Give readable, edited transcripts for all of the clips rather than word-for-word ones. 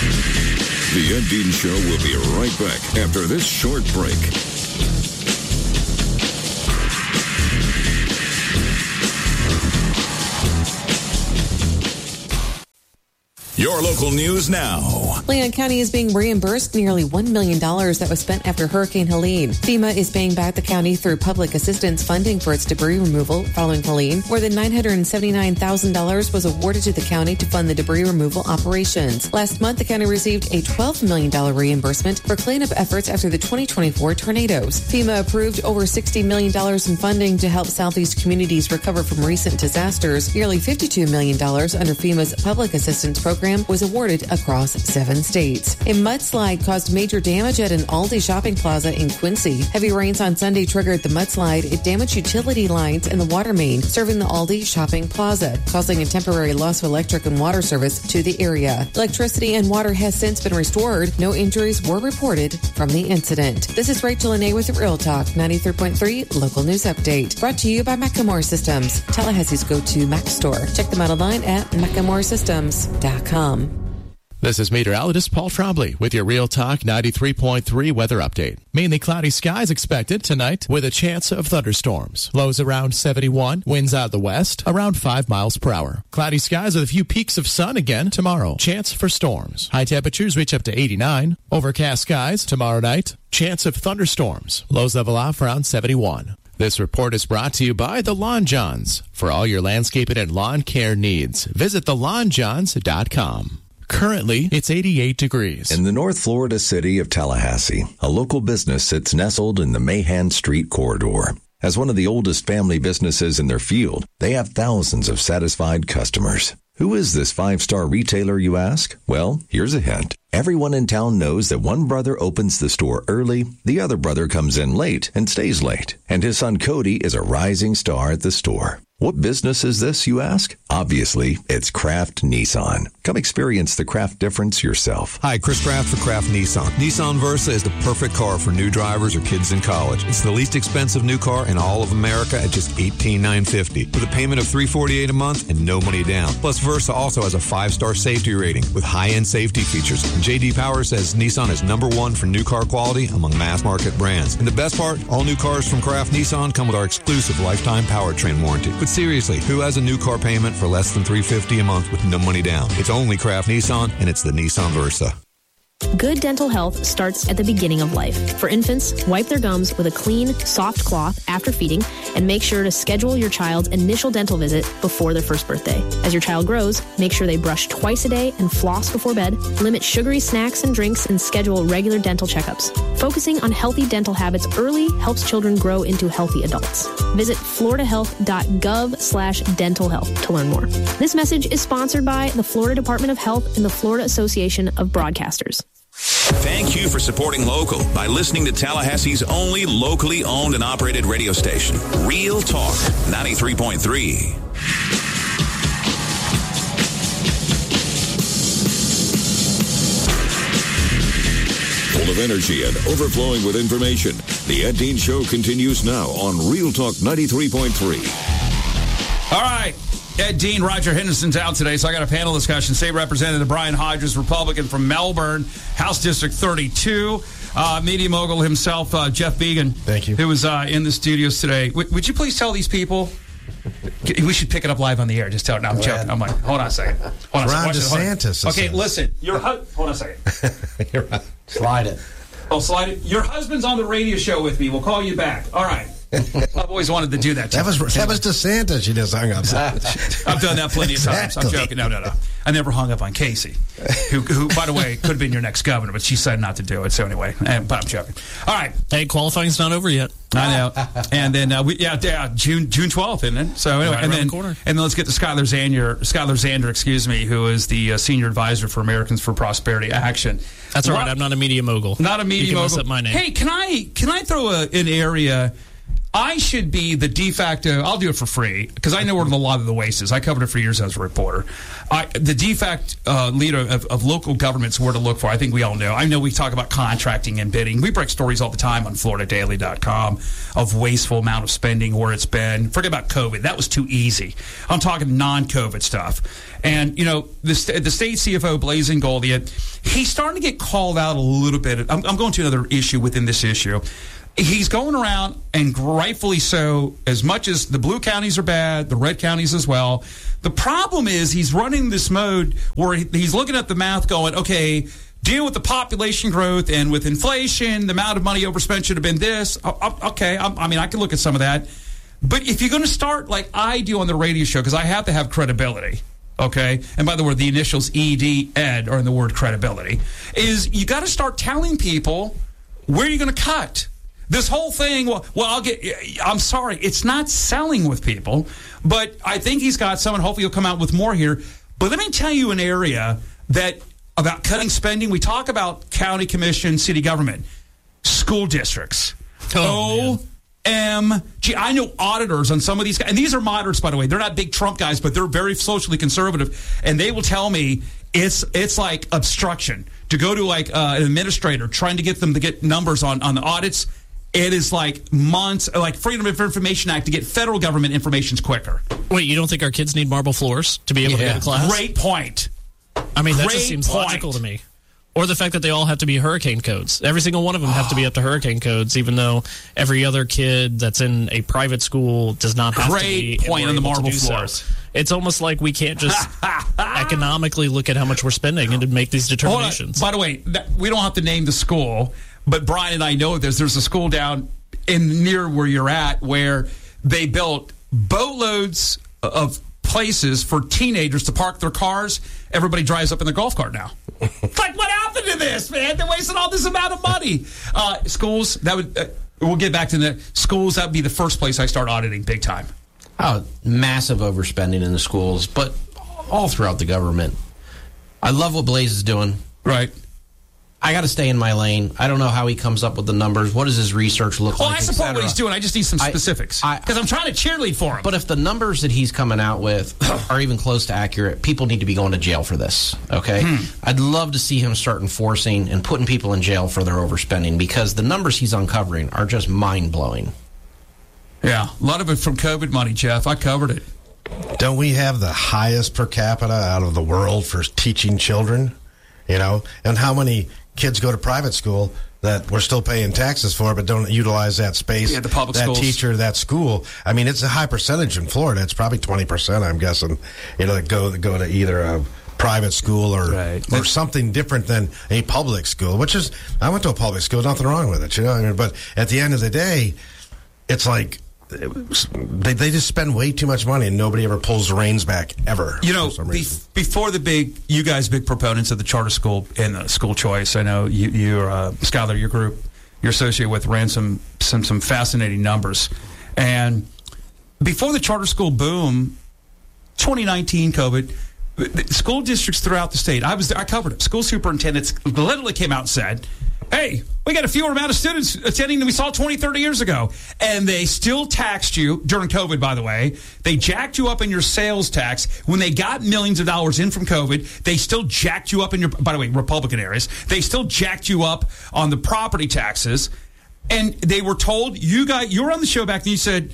The Ed Dean Show will be right back after this short break. Your local news now. Leon County is being reimbursed nearly $1 million that was spent after Hurricane Helene. FEMA is paying back the county through public assistance funding for its debris removal following Helene. More than $979,000 was awarded to the county to fund the debris removal operations. Last month, the county received a $12 million reimbursement for cleanup efforts after the 2024 tornadoes. FEMA approved over $60 million in funding to help Southeast communities recover from recent disasters. Nearly $52 million under FEMA's public assistance program was awarded across 7 states. A mudslide caused major damage at an Aldi shopping plaza in Quincy. Heavy rains on Sunday triggered the mudslide. It damaged utility lines and the water main serving the Aldi shopping plaza, causing a temporary loss of electric and water service to the area. Electricity and water has since been restored. No injuries were reported from the incident. This is Rachel Anay with Real Talk 93.3 Local News Update. Brought to you by Macklemore Systems, Tallahassee's go-to Mac store. Check them out online at MacklemoreSystems.com. This is meteorologist Paul Trombley with your Real Talk 93.3 weather update. Mainly cloudy skies expected tonight with a chance of thunderstorms. Lows around 71, winds out of the west around 5 miles per hour. Cloudy skies with a few peaks of sun again tomorrow. Chance for storms. High temperatures reach up to 89. Overcast skies tomorrow night. Chance of thunderstorms. Lows level off around 71. This report is brought to you by the Lawn Johns. For all your landscaping and lawn care needs, visit thelawnjohns.com. Currently, it's 88 degrees. In the North Florida city of Tallahassee, a local business sits nestled in the Mahan Street corridor. As one of the oldest family businesses in their field, they have thousands of satisfied customers. Who is this 5-star retailer, you ask? Well, here's a hint. Everyone in town knows that one brother opens the store early, the other brother comes in late and stays late, and his son Cody is a rising star at the store. What business is this, you ask? Obviously, it's Kraft Nissan. Come experience the Kraft difference yourself. Hi, Chris Kraft for Kraft Nissan. Nissan Versa is the perfect car for new drivers or kids in college. It's the least expensive new car in all of America at just $18,950 with a payment of $348 a month and no money down. Plus, Versa also has a 5-star safety rating with high-end safety features. And J.D. Power says Nissan is #1 for new car quality among mass market brands. And the best part, all new cars from Kraft Nissan come with our exclusive lifetime powertrain warranty. But seriously, who has a new car payment for less than $350 a month with no money down? It's only Kraft Nissan, and it's the Nissan Versa. Good dental health starts at the beginning of life. For infants, wipe their gums with a clean, soft cloth after feeding, and make sure to schedule your child's initial dental visit before their first birthday. As your child grows, make sure they brush twice a day and floss before bed, limit sugary snacks and drinks, and schedule regular dental checkups. Focusing on healthy dental habits early helps children grow into healthy adults. Visit floridahealth.gov/dental health to learn more. This message is sponsored by the Florida Department of Health and the Florida Association of Broadcasters. Thank you for supporting local by listening to Tallahassee's only locally owned and operated radio station, Real Talk 93.3. Full of energy and overflowing with information, the Ed Dean Show continues now on Real Talk 93.3. All right. Ed Dean, Roger Henderson's out today, so I got a panel discussion. State Representative Brian Hodges, Republican from Melbourne, House District 32. Media mogul himself, Jeff Began. Thank you. Who was in the studios today. Would you please tell these people? We should pick it up live on the air. Just tell it. No, I'm joking. I'm like, hold on a second. Hold on Ron a second. DeSantis. Okay, listen. Hold on a second. You're right. Slide it. Oh, slide it. Your husband's on the radio show with me. We'll call you back. All right. I've always wanted to do that. That was DeSantis. You just hung up. I've done that plenty of times. I'm joking. No. I never hung up on Casey, who by the way, could have been your next governor, but she said not to do it. So anyway, but I'm joking. All right. Hey, qualifying's not over yet. I know. And then June 12th, isn't it? So anyway, right and then let's get to Skylar Zander, who is the senior advisor for Americans for Prosperity Action. That's all right. I'm not a media mogul. Not a media mogul. Mess up my name. Hey, can I throw an area? I should be the de facto, I'll do it for free, because I know where a lot of the waste is. I covered it for years as a reporter. The de facto leader of local governments, where to look for, I think we all know. I know we talk about contracting and bidding. We break stories all the time on FloridaDaily.com of wasteful amount of spending, where it's been. Forget about COVID. That was too easy. I'm talking non-COVID stuff. And, the state CFO, Blaise Ingoldia, he's starting to get called out a little bit. I'm going to another issue within this issue. He's going around, and rightfully so, as much as the blue counties are bad, the red counties as well. The problem is he's running this mode where he's looking at the math going, okay, deal with the population growth and with inflation, the amount of money overspent should have been this. Okay, I mean, I can look at some of that. But if you're going to start like I do on the radio show, because I have to have credibility, okay? And by the way, the initials ED, Ed, are in the word credibility, is you got to start telling people where you're going to cut. This whole thing, I'm sorry, it's not selling with people, but I think he's got some, and hopefully he'll come out with more here. But let me tell you an area that, about cutting spending, we talk about county commission, city government, school districts. OMG. I know auditors on some of these guys, and these are moderates, by the way. They're not big Trump guys, but they're very socially conservative, and they will tell me it's like obstruction. To go to like an administrator, trying to get them to get numbers on the audits, it is like months, like Freedom of Information Act, to get federal government information quicker. Wait, you don't think our kids need marble floors to be able to go to class? Great point. I mean, that just seems logical to me. Or the fact that they all have to be hurricane codes. Every single one of them have to be up to hurricane codes, even though every other kid that's in a private school does not have to be. Great point on the marble floors. So. It's almost like we can't just economically look at how much we're spending and to make these determinations. By the way, we don't have to name the school, but Brian and I know there's a school down near where you're at where they built boatloads of places for teenagers to park their cars. Everybody drives up in their golf cart now. It's like, what happened to this, man? They're wasting all this amount of money. Schools, that would we'll get back to the schools. That would be the first place I start auditing big time. Oh, massive overspending in the schools, but all throughout the government. I love what Blaze is doing. Right. I got to stay in my lane. I don't know how he comes up with the numbers. What does his research look like? Well, I support what he's doing. I just need some specifics. Because I'm trying to cheerlead for him. But if the numbers that he's coming out with are even close to accurate, people need to be going to jail for this, okay? I'd love to see him start enforcing and putting people in jail for their overspending, because the numbers he's uncovering are just mind-blowing. Yeah, a lot of it from COVID money, Jeff. I covered it. Don't we have the highest per capita out of the world for teaching children? You know, and how many kids go to private school that we're still paying taxes for, but don't utilize that space, the public that schools. Teacher, that school. I mean, it's a high percentage in Florida. It's probably 20%, I'm guessing, you know, that go to either a private school or something different than a public school, which is, I went to a public school, nothing wrong with it, you know. I mean, but at the end of the day, it's like they just spend way too much money and nobody ever pulls the reins back ever. You know, before you guys big proponents of the charter school and the school choice, I know you're Skylar, your group, you're associated with, ran some fascinating numbers. And before the charter school boom, 2019 COVID, school districts throughout the state, I was there, I covered it. School superintendents literally came out and said, hey, we got a fewer amount of students attending than we saw 20, 30 years ago. And they still taxed you during COVID, by the way. They jacked you up in your sales tax. When they got millions of dollars in from COVID, they still jacked you up in your, by the way, Republican areas. They still jacked you up on the property taxes. And they were told, you were on the show back then, you said,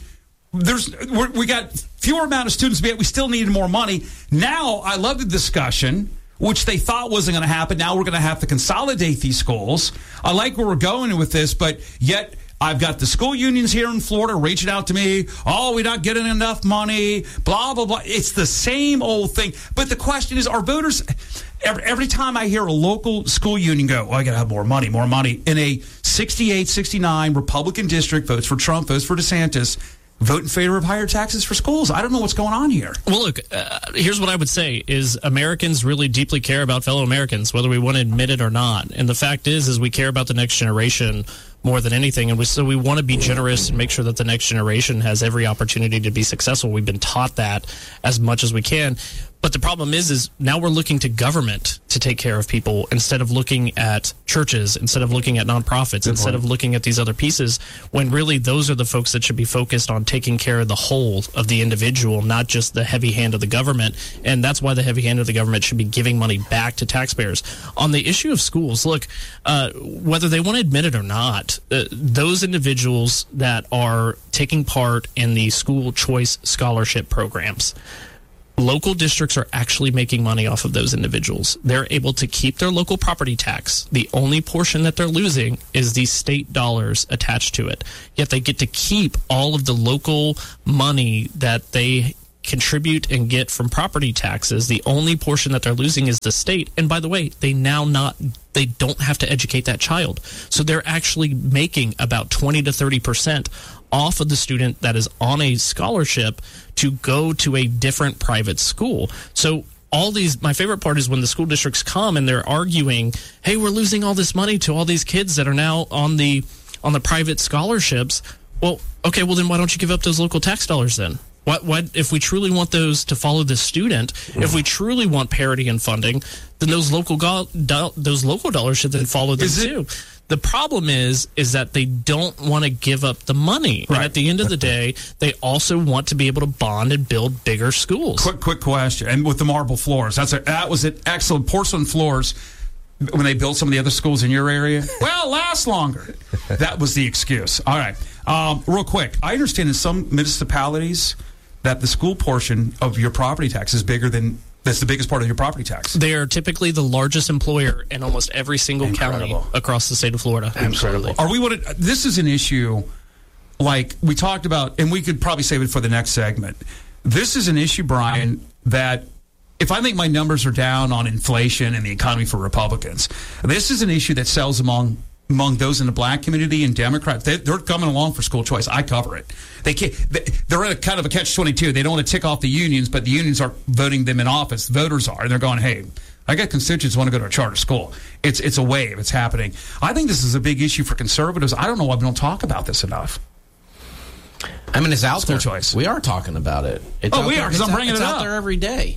we got fewer amount of students, but we still needed more money. Now, I love the discussion, which they thought wasn't going to happen. Now we're going to have to consolidate these schools. I like where we're going with this, but yet I've got the school unions here in Florida reaching out to me. Oh, we're not getting enough money, blah, blah, blah. It's the same old thing. But the question is, are voters, every time I hear a local school union go, I got to have more money, in a 68, 69 Republican district, votes for Trump, votes for DeSantis, vote in favor of higher taxes for schools. I don't know what's going on here. Well, look, here's what I would say is Americans really deeply care about fellow Americans, whether we want to admit it or not. And the fact is we care about the next generation more than anything. And so we want to be generous and make sure that the next generation has every opportunity to be successful. We've been taught that as much as we can. But the problem is now we're looking to government to take care of people instead of looking at churches, instead of looking at nonprofits, instead of looking at these other pieces, when really those are the folks that should be focused on taking care of the whole of the individual, not just the heavy hand of the government. And that's why the heavy hand of the government should be giving money back to taxpayers. On the issue of schools, look, whether they want to admit it or not, those individuals that are taking part in the school choice scholarship programs, local districts are actually making money off of those individuals. They're able to keep their local property tax. The only portion that they're losing is the state dollars attached to it. Yet they get to keep all of the local money that they contribute and get from property taxes. The only portion that they're losing is the state. And by the way, they don't have to educate that child. So they're actually making about 20 to 30% off of the student that is on a scholarship to go to a different private school. So all these, my favorite part is when the school districts come and they're arguing, hey, we're losing all this money to all these kids that are now on the private scholarships. Well, okay, well then why don't you give up those local tax dollars then? What if we truly want those to follow the student? If we truly want parity in funding, then those local dollars should then follow them too. The problem is that they don't want to give up the money. Right. And at the end of the day, they also want to be able to bond and build bigger schools. Quick question. And with the marble floors, that was an excellent porcelain floors. When they built some of the other schools in your area, well, last longer. That was the excuse. All right. Real quick, I understand in some municipalities that the school portion of your property tax is bigger than, that's the biggest part of your property tax. They are typically the largest employer in almost every single county across the state of Florida. Absolutely. This is an issue like we talked about, and we could probably save it for the next segment. This is an issue, Brian, that if I think my numbers are down on inflation and the economy for Republicans, this is an issue that sells among those in the black community and Democrats. They're coming along for school choice. I cover it. They're in a kind of a catch-22. They don't want to tick off the unions, but the unions are voting them in office. Voters are. And they're going, hey, I got constituents who want to go to a charter school. It's a wave. It's happening. I think this is a big issue for conservatives. I don't know why we don't talk about this enough. I mean, it's out school there. Choice. We are talking about it. We are, because I'm bringing it up. It's out there every day.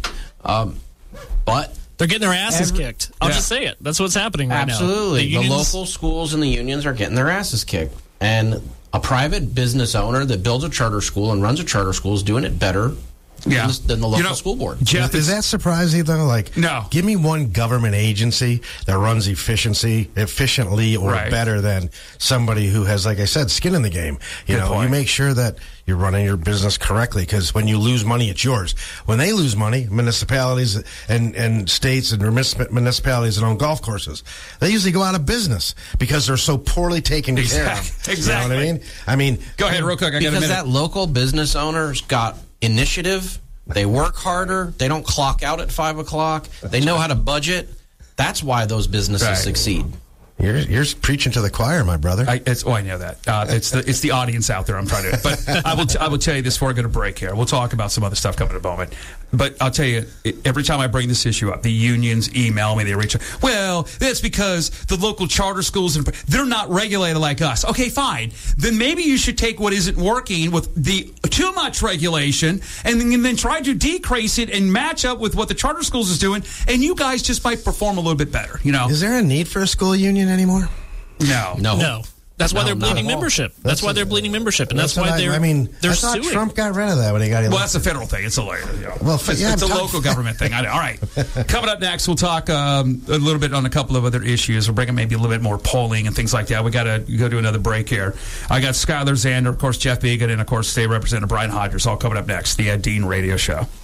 But they're getting their asses kicked. I'll just say it. That's what's happening right now. Absolutely. The local schools and the unions are getting their asses kicked. And a private business owner that builds a charter school and runs a charter school is doing it better than the local school board. Jeff, is that surprising, though? Like, no. Give me one government agency that runs efficiently or better than somebody who has, like I said, skin in the game. You make sure that you're running your business correctly, because when you lose money, it's yours. When they lose money, municipalities and states and municipalities that own golf courses, they usually go out of business because they're so poorly taken care of. Exactly. You know what I mean? Go ahead, real quick. I got a minute. Because that local business owner's got initiative. They work harder. They don't clock out at 5 o'clock. They know how to budget. That's why those businesses succeed. You're preaching to the choir, my brother. I know that. It's the audience out there I'm trying to. But I will tell you this before I go to break here. We'll talk about some other stuff coming in a moment. But I'll tell you, every time I bring this issue up, the unions email me. They reach out. Well, that's because the local charter schools, they're not regulated like us. Okay, fine. Then maybe you should take what isn't working with the too much regulation and then try to decrease it and match up with what the charter schools is doing, and you guys just might perform a little bit better. Is there a need for a school union anymore? No. That's why they're bleeding membership. That's why they're bleeding membership, and that's why they're I thought suing. Trump got rid of that when he got elected. Well, that's a federal thing. It's a lawyer. It's a local government thing. All right. Coming up next, we'll talk a little bit on a couple of other issues. We'll bring in maybe a little bit more polling and things like that. We got to go to another break here. I got Skylar Zander, of course, Jeff Egan, and of course, State Representative Brian Hodgers, all coming up next. The Ed Dean Radio Show.